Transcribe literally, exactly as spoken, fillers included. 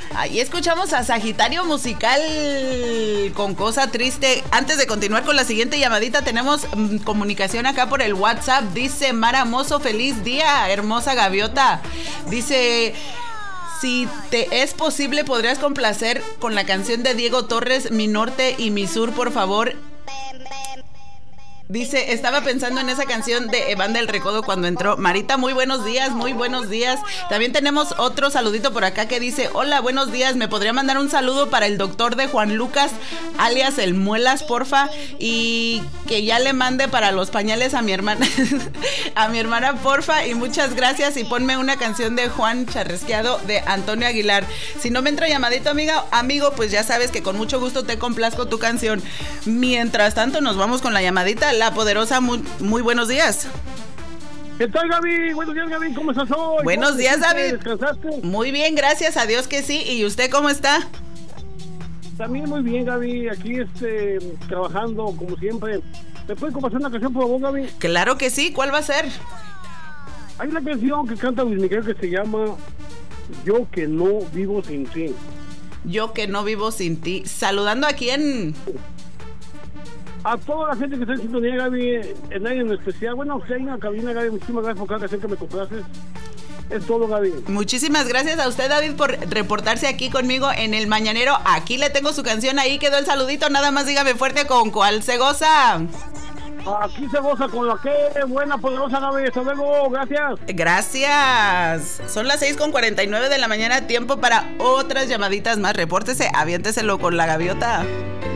Ahí escuchamos a Sagitario Musical con Cosa Triste. Antes de continuar con la siguiente llamadita, tenemos mmm, comunicación acá por el WhatsApp. Dice Mara Mozo, feliz día, hermosa gaviota. Dice... Si te es posible, podrías complacer con la canción de Diego Torres, Mi Norte y Mi Sur, por favor. Dice, estaba pensando en esa canción de Evan del Recodo cuando entró. Marita, muy buenos días, muy buenos días. También tenemos otro saludito por acá que dice, hola, buenos días, ¿me podría mandar un saludo para el doctor de Juan Lucas, alias el Muelas, porfa? Y que ya le mande para los pañales a mi hermana, a mi hermana, porfa, y muchas gracias, y ponme una canción de Juan Charresqueado de Antonio Aguilar. Si no me entra llamadito, amiga, amigo, pues ya sabes que con mucho gusto te complazco tu canción. Mientras tanto, nos vamos con la llamadita. La Poderosa, muy, muy buenos días. ¿Qué tal, Gaby? Buenos días, Gaby, ¿cómo estás hoy? Buenos días, David. ¿Descansaste? Muy bien, gracias a Dios que sí. ¿Y usted cómo está? También muy bien, Gaby, aquí este, trabajando como siempre. ¿Me puede compartir una canción, por favor, Gaby? Claro que sí, ¿cuál va a ser? Hay una canción que canta Luis Miguel que se llama Yo que no vivo sin ti. Yo que no vivo sin ti. ¿Saludando a quién? A toda la gente que está en sintonía, Gaby, en alguien en especial. Bueno, si hay una cabina, Gaby, muchísimas gracias por cada canción que me complaces. Es todo, Gaby. Muchísimas gracias a usted, David, por reportarse aquí conmigo en el Mañanero. Aquí le tengo su canción, ahí quedó el saludito. Nada más dígame fuerte con cuál se goza. Aquí se goza con la que buena, poderosa, Gaby. Hasta luego, gracias. Gracias. Son las seis con cuarenta y nueve de la mañana. Tiempo para otras llamaditas más. Repórtese, aviénteselo con la gaviota.